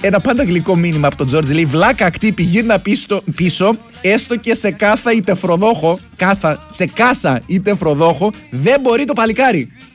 ένα πάντα γλυκό μήνυμα από τον Τζόρτζ. Λέει: βλάκα ακτύπη, γύρνα πίσω, έστω και σε κάσα είτε φροδόχο. Σε κάσα είτε φροδόχο, δεν μπορεί το παλικάρι.